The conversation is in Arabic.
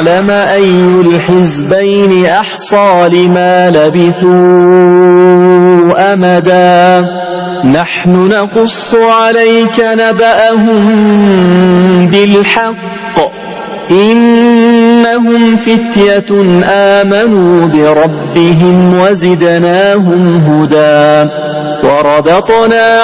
لنعلم أي الحزبين أحصى لما لبثوا أمدا نحن نقص عليك نبأهم بالحق إنهم فتية آمنوا بربهم وزدناهم هدى وربطنا